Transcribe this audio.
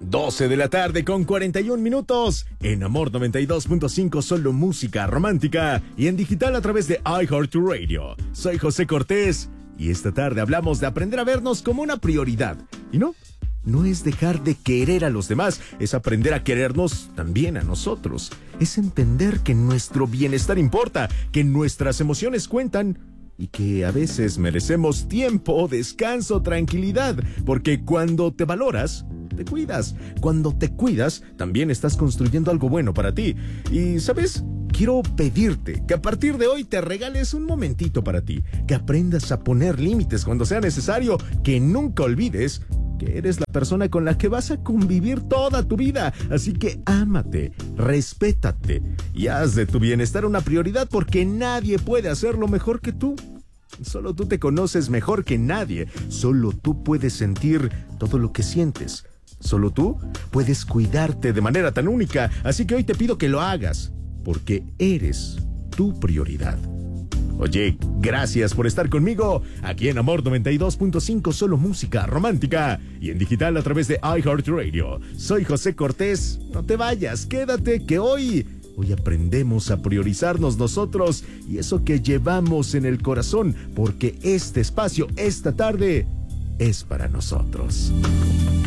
12 de la tarde con 41 minutos. En Amor 92.5, solo música romántica. Y en digital a través de iHeartRadio. Soy José Cortés. Y esta tarde hablamos de aprender a vernos como una prioridad. Y no es dejar de querer a los demás. Es aprender a querernos también a nosotros. Es entender que nuestro bienestar importa. Que nuestras emociones cuentan. Y que a veces merecemos tiempo, descanso, tranquilidad. Porque cuando te valoras, te cuidas. Cuando te cuidas, también estás construyendo algo bueno para ti. Y, ¿sabes? Quiero pedirte que a partir de hoy te regales un momentito para ti. Que aprendas a poner límites cuando sea necesario. Que nunca olvides que eres la persona con la que vas a convivir toda tu vida. Así que ámate, respétate y haz de tu bienestar una prioridad, porque nadie puede hacerlo mejor que tú. Solo tú te conoces mejor que nadie. Solo tú puedes sentir todo lo que sientes. Solo tú puedes cuidarte de manera tan única. Así que hoy te pido que lo hagas, porque eres tu prioridad. Oye, gracias por estar conmigo aquí en Amor 92.5, solo música romántica, y en digital a través de iHeartRadio. Soy José Cortés. No te vayas, quédate, que hoy aprendemos a priorizarnos nosotros y eso que llevamos en el corazón, porque este espacio, esta tarde, es para nosotros.